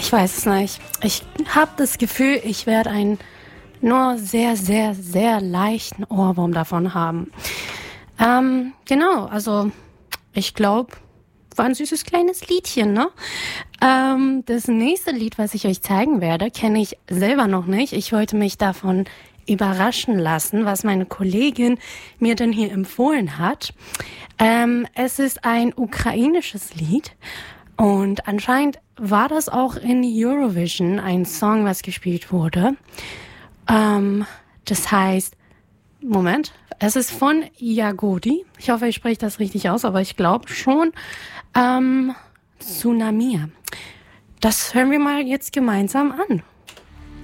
Ich weiß es nicht. Ich habe das Gefühl, ich werde einen nur sehr, sehr, sehr leichten Ohrwurm davon haben. Genau, also ich glaube, war ein süßes kleines Liedchen, ne? Das nächste Lied, was ich euch zeigen werde, kenne ich selber noch nicht. Ich wollte mich davon überraschen lassen, was meine Kollegin mir denn hier empfohlen hat. Es ist ein ukrainisches Lied und anscheinend war das auch in Eurovision ein Song, was gespielt wurde. Das heißt, Moment, es ist von Jagodi. Ich hoffe, ich spreche das richtig aus, aber ich glaube schon. Tsunami. Das hören wir mal jetzt gemeinsam an.